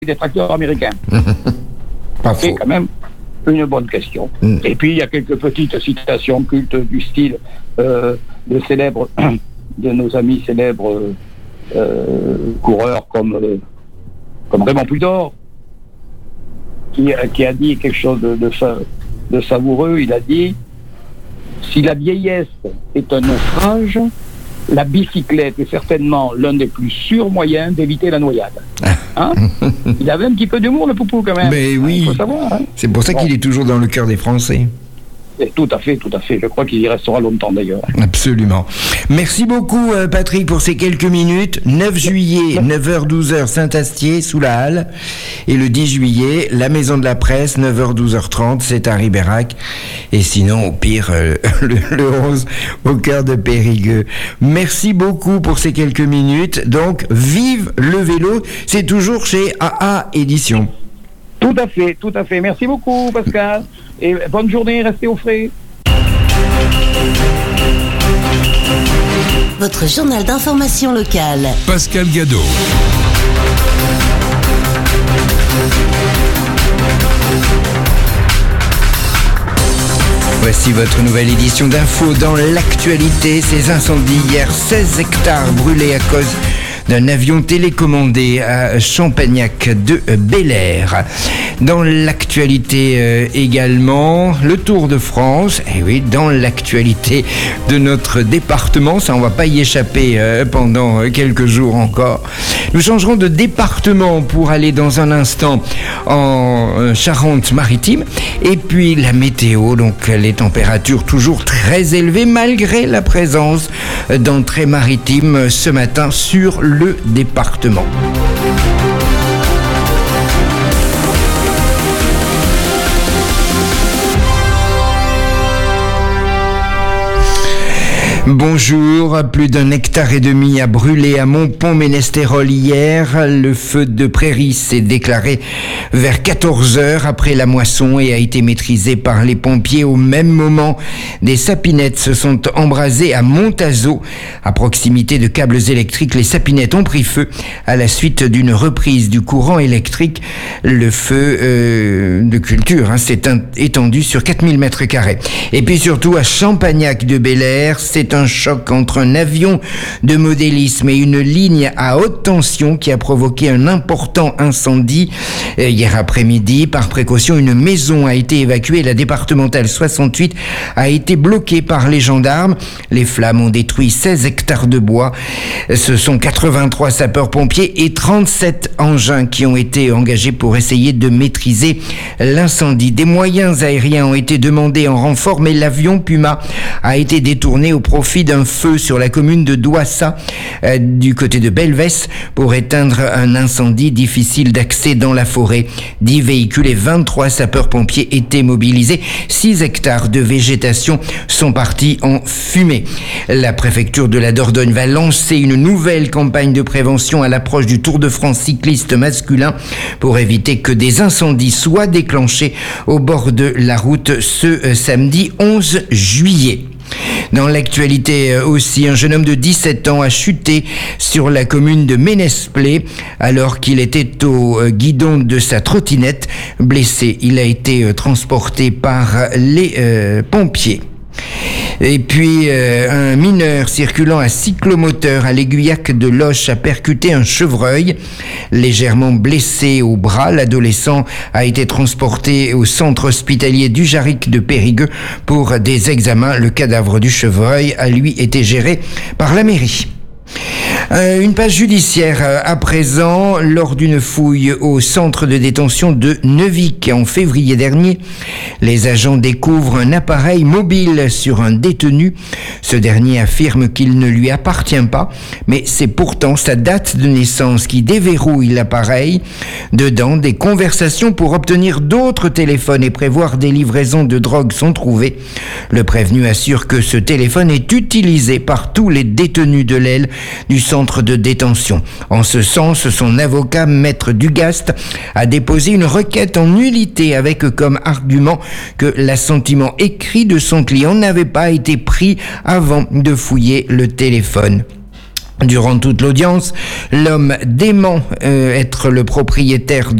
des tracteurs américains? Pas C'est faux. quand même une bonne question. Et puis, il y a quelques petites citations cultes du style de nos amis célèbres coureurs comme Raymond Pudor, qui a dit quelque chose de savoureux. Il a dit: si la vieillesse est un naufrage, la bicyclette est certainement l'un des plus sûrs moyens d'éviter la noyade. Hein? Il avait un petit peu d'humour, le poupou, quand même. Mais oui, il faut savoir. Hein? c'est pour ça qu'il est toujours dans le cœur des Français. Tout à fait. Je crois qu'il y restera longtemps, d'ailleurs. Absolument. Merci beaucoup, Patrick, pour ces quelques minutes. 9 juillet, 9h-12h, Saint-Astier, sous la Halle. Et le 10 juillet, la Maison de la Presse, 9h-12h30, c'est à Ribérac. Et sinon, au pire, le 11, au cœur de Périgueux. Merci beaucoup pour ces quelques minutes. Donc, vive le vélo. C'est toujours chez AA Éditions. Tout à fait. Merci beaucoup, Pascal. Et bonne journée, restez au frais. Votre journal d'information locale. Pascal Gadot. Voici votre nouvelle édition d'infos dans l'actualité. Ces incendies hier, 16 hectares brûlés à cause d'un avion télécommandé à Champagnac de Bel-Air. Dans l'actualité également, le Tour de France. Et oui, dans l'actualité de notre département, ça on va pas y échapper pendant quelques jours encore. Nous changerons de département pour aller dans un instant en Charente-Maritime. Et puis la météo, donc les températures toujours très élevées malgré la présence d'entrées maritimes ce matin sur le département. Bonjour, plus d'1,5 hectare a brûlé à Montpont-Ménestérol hier. Le feu de prairie s'est déclaré vers 14h après la moisson et a été maîtrisé par les pompiers. Au même moment, des sapinettes se sont embrasées à Montazo. À proximité de câbles électriques, les sapinettes ont pris feu à la suite d'une reprise du courant électrique. Le feu de culture s'est étendu sur 4000 m². Et puis surtout à Champagnac de Bel-Air, c'est un choc entre un avion de modélisme et une ligne à haute tension qui a provoqué un important incendie. Hier après-midi, par précaution, une maison a été évacuée. La départementale 68 a été bloquée par les gendarmes. Les flammes ont détruit 16 hectares de bois. Ce sont 83 sapeurs-pompiers et 37 engins qui ont été engagés pour essayer de maîtriser l'incendie. Des moyens aériens ont été demandés en renfort, mais l'avion Puma a été détourné au profit d'un feu sur la commune de Douassa, du côté de Belvès, pour éteindre un incendie difficile d'accès dans la forêt. 10 véhicules et 23 sapeurs-pompiers étaient mobilisés. 6 hectares de végétation sont partis en fumée. La préfecture de la Dordogne va lancer une nouvelle campagne de prévention à l'approche du Tour de France cycliste masculin pour éviter que des incendies soient déclenchés au bord de la route ce samedi 11 juillet. Dans l'actualité aussi, un jeune homme de 17 ans a chuté sur la commune de Ménesplet alors qu'il était au guidon de sa trottinette. Blessé, il a été transporté par les pompiers. Et puis, un mineur circulant à cyclomoteur à l'Aiguillac de Loches a percuté un chevreuil. Légèrement blessé au bras, l'adolescent a été transporté au centre hospitalier du Jarric de Périgueux pour des examens. Le cadavre du chevreuil a lui été géré par la mairie. Une page judiciaire à présent, lors d'une fouille au centre de détention de Neuvic en février dernier, les agents découvrent un appareil mobile sur un détenu. Ce dernier affirme qu'il ne lui appartient pas, mais c'est pourtant sa date de naissance qui déverrouille l'appareil. Dedans, des conversations pour obtenir d'autres téléphones et prévoir des livraisons de drogue sont trouvées. Le prévenu assure que ce téléphone est utilisé par tous les détenus de l'aile du centre de détention. En ce sens, son avocat, Maître Dugast, a déposé une requête en nullité avec comme argument que l'assentiment écrit de son client n'avait pas été pris avant de fouiller le téléphone. Durant toute l'audience, l'homme dément être le propriétaire